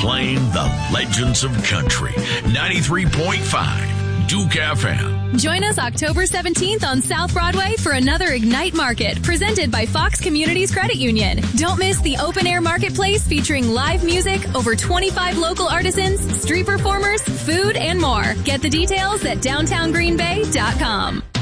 playing the legends of country. 93.5 Duke FM. Join us October 17th on South Broadway for another Ignite Market presented by Fox Communities Credit Union. Don't miss the open-air marketplace featuring live music, over 25 local artisans, street performers, food, and more. Get the details at downtowngreenbay.com.